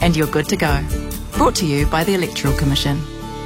and you're good to go. Brought to you by the Electoral Commission.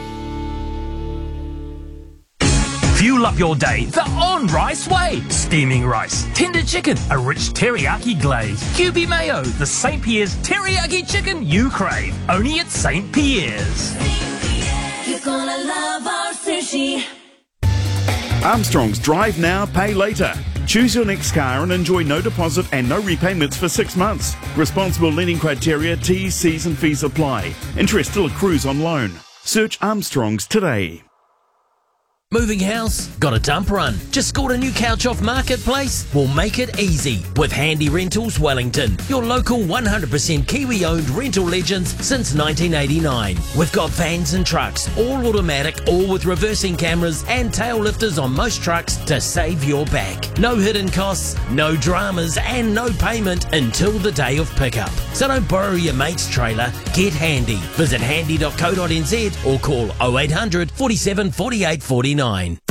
Fuel up your day the on-rice way. Steaming rice, tender chicken, a rich teriyaki glaze, QB mayo, the St. Pierre's teriyaki chicken you crave. Only at St. Pierre's. You're gonna love our sushi. Armstrong's Drive Now, Pay Later. Choose your next car and enjoy no deposit and no repayments for 6 months. Responsible lending criteria, T's, C's and fees apply. Interest still accrues on loan. Search Armstrong's today. Moving house? Got a dump run? Just scored a new couch off Marketplace? We'll make it easy with Handy Rentals Wellington, your local 100% Kiwi-owned rental legends since 1989. We've got vans and trucks, all automatic, all with reversing cameras and tail lifters on most trucks to save your back. No hidden costs, no dramas and no payment until the day of pickup. So don't borrow your mate's trailer, get Handy. Visit handy.co.nz or call 0800 47 48 49.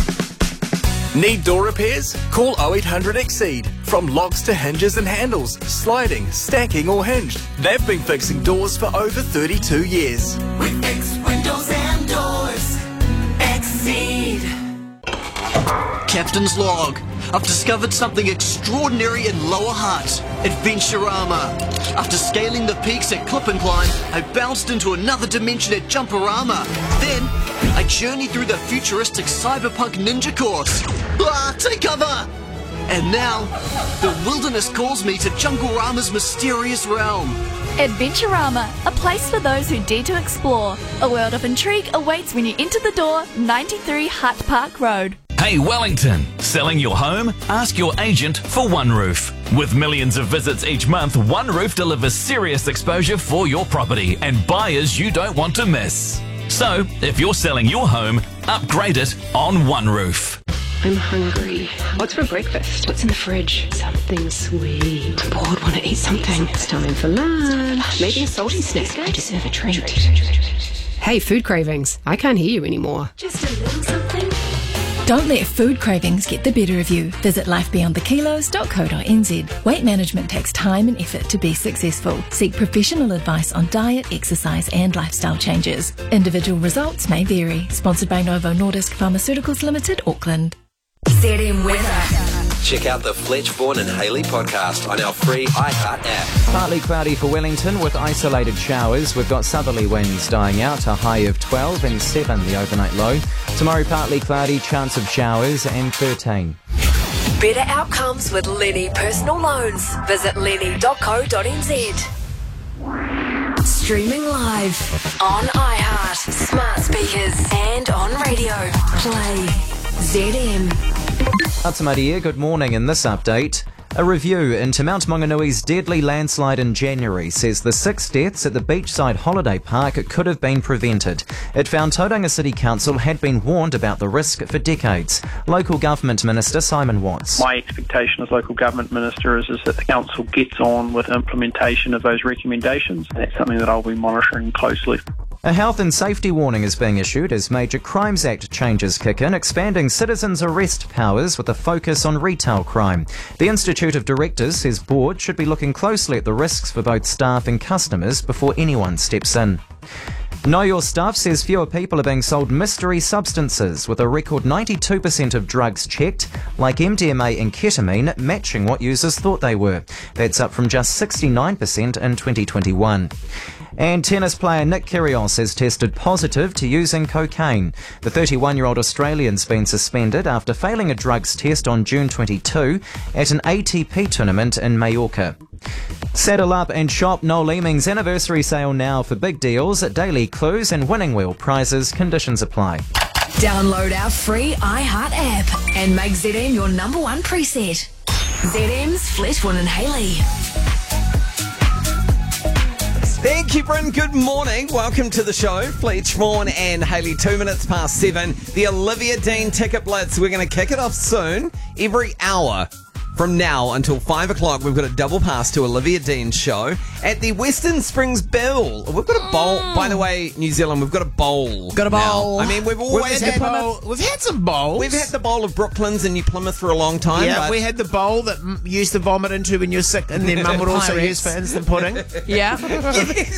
Need door repairs? Call 0800 Exceed. From locks to hinges and handles, sliding, stacking or hinged, they've been fixing doors for over 32 years. We fix windows and doors. Exceed. Captain's log. I've discovered something extraordinary in Lower Hutt, Adventurama. After scaling the peaks at Clip and Climb, I bounced into another dimension at Jumperama. Then, I journeyed through the futuristic cyberpunk ninja course. Take cover! And now, the wilderness calls me to Junglerama's mysterious realm. Adventurama, a place for those who dare to explore. A world of intrigue awaits when you enter the door, 93 Hutt Park Road. Hey Wellington, selling your home? Ask your agent for One Roof. With millions of visits each month, One Roof delivers serious exposure for your property and buyers you don't want to miss. So, if you're selling your home, upgrade it on One Roof. I'm hungry. What's for breakfast? What's in the fridge? Something sweet. I'm bored, want to eat something. It's time for lunch. Maybe a salty snack. I deserve a treat. Hey, food cravings. I can't hear you anymore. Just a little something. Don't let food cravings get the better of you. Visit lifebeyondthekilos.co.nz. Weight management takes time and effort to be successful. Seek professional advice on diet, exercise and lifestyle changes. Individual results may vary. Sponsored by Novo Nordisk Pharmaceuticals Limited, Auckland. ZM weather. Check out the Fletch, Vaughan and Hayley podcast on our free iHeart app. Partly cloudy for Wellington with isolated showers. We've got southerly winds dying out, a high of 12 and 7 the overnight low. Tomorrow partly cloudy, chance of showers and 13. Better outcomes with Lenny Personal Loans. Visit lenny.co.nz. Streaming live on iHeart, smart speakers and on radio. Play ZM. Atamaria, good morning. In this update, a review into Mount Maunganui's deadly landslide in January says the 6 deaths at the beachside holiday park could have been prevented. It found Tauranga City Council had been warned about the risk for decades. Local Government Minister Simon Watts. My expectation as Local Government Minister is that the Council gets on with implementation of those recommendations. That's something that I'll be monitoring closely. A health and safety warning is being issued as Major Crimes Act changes kick in, expanding citizens' arrest powers with a focus on retail crime. The Institute of Directors says board should be looking closely at the risks for both staff and customers before anyone steps in. Know Your Stuff says fewer people are being sold mystery substances, with a record 92% of drugs checked, like MDMA and ketamine, matching what users thought they were. That's up from just 69% in 2021. And tennis player Nick Kyrgios has tested positive to using cocaine. The 31-year-old Australian's been suspended after failing a drugs test on June 22 at an ATP tournament in Mallorca. Saddle up and shop Noel Leeming's anniversary sale now for big deals, daily clues and winning wheel prizes. Conditions apply. Download our free iHeart app and make ZM your number one preset. ZM's Fletch, Vaughan and Hayley. Thank you, Bryn. Good morning. Welcome to the show. Fletch, Vaughan and Hayley, 2 minutes past 7. The Olivia Dean Ticket Blitz. We're going to kick it off soon. Every hour from now until 5 o'clock, we've got a double pass to Olivia Dean's show at the Western Springs Bill. We've got a bowl. By the way, New Zealand, we've got a bowl. Got a bowl. Now. I mean, we've always had bowl. We've had some bowls. We've had the bowl of Brooklands and New Plymouth for a long time. Yeah, we had the bowl that you used to vomit into when you're sick, and then Mum would also use for instant pudding. Yeah.